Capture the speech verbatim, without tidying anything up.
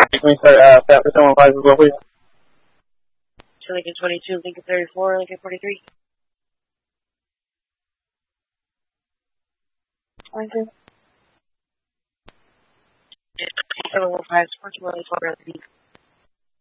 Can we start uh, fat percent one five as well, please? Lincoln twenty-two, Lincoln thirty-four, Lincoln forty-three. Lincoln. seven one five, Sports World,